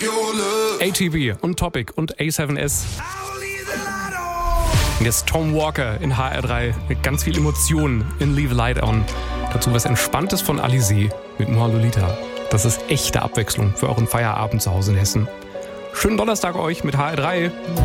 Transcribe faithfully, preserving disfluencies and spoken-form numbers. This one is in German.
A T B und Topic und A sieben S. Und jetzt Tom Walker in H R drei mit ganz viel Emotionen in Leave Light On. Dazu was Entspanntes von Alizé mit Moi Lolita. Das ist echte Abwechslung für euren Feierabend zu Hause in Hessen. Schönen Donnerstag euch mit H R drei.